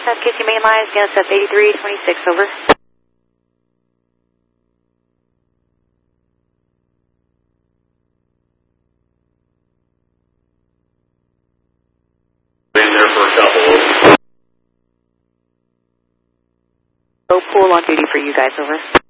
KC main line, CNSF 8326, over. In there for a couple. Low pool on duty for you guys, over.